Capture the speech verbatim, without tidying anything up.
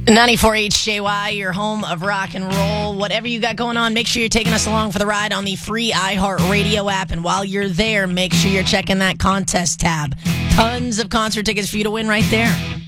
ninety-four H J Y, your home of rock and roll. Whatever you got going on, make sure you're taking us along for the ride on the free iHeartRadio app. And while you're there, make sure you're checking that contest tab. Tons of concert tickets for you to win right there.